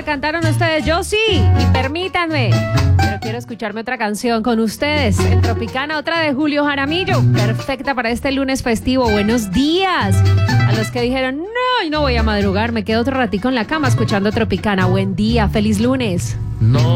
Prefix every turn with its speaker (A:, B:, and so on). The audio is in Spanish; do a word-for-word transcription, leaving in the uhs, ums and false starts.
A: cantaron ustedes, yo sí, y permítanme. Pero quiero escucharme otra canción con ustedes. En Tropicana, otra de Julio Jaramillo. Perfecta para este lunes festivo. Buenos días. A los que dijeron, no, no voy a madrugar, me quedo otro ratico en la cama escuchando Tropicana. Buen día, feliz lunes.
B: No.